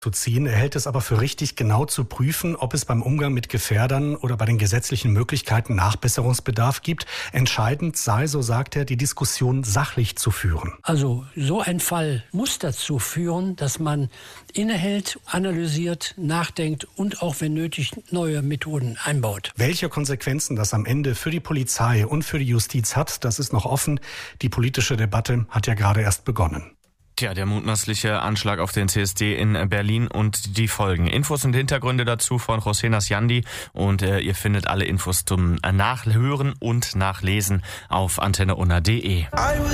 zu ziehen. Er hält es aber für richtig, genau zu prüfen, ob es beim Umgang mit Gefährdern oder bei den gesetzlichen Möglichkeiten Nachbesserungsbedarf gibt. Entscheidend sei, so sagt er, die Diskussion sachlich zu führen. Also so ein Fall muss dazu führen, dass man innehält, analysiert, nachdenkt und auch, wenn nötig, neue Methoden einbaut. Welche Konsequenzen das am Ende für die Polizei und für die Justiz hat, das ist noch offen. Die politische Debatte hat ja gerade erst begonnen. Tja, der mutmaßliche Anschlag auf den CSD in Berlin und die Folgen. Infos und Hintergründe dazu von José Nasciandi und ihr findet alle Infos zum Nachhören und Nachlesen auf antenneunna.de.